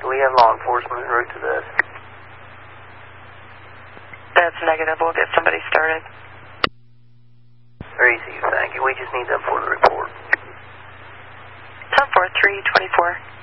we have law enforcement en route to this. That's negative. We'll get somebody started. ECU, thank you. We just need them for the report. 10-4, 324.